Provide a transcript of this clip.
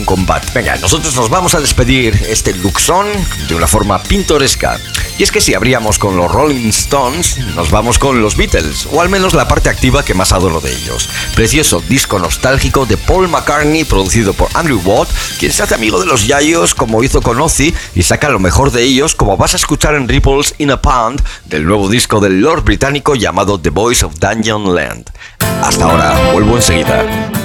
en combate. Venga, nosotros nos vamos a despedir este Luxón de una forma pintoresca. Y es que si abríamos con los Rolling Stones, nos vamos con los Beatles, o al menos la parte activa que más adoro de ellos. Precioso disco nostálgico de Paul McCartney, producido por Andrew Watt, quien se hace amigo de los Yayos como hizo con Ozzy y saca lo mejor de ellos, como vas a escuchar en Ripples in a Pond, del nuevo disco del Lord británico llamado The Voice of Dungeon Land. Hasta ahora, vuelvo enseguida.